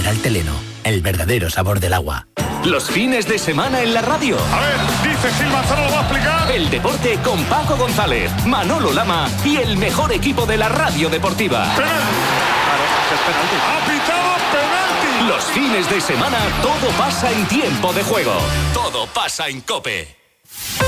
Mineral Teleno, el verdadero sabor del agua. Los fines de semana en la radio. A ver, dice Gil Manzano, lo va a explicar. El deporte con Paco González, Manolo Lama y el mejor equipo de la radio deportiva. ¡Penalti! Claro, es penalti. ¡Ha pitado penalti! Los fines de semana todo pasa en Tiempo de Juego. Todo pasa en COPE.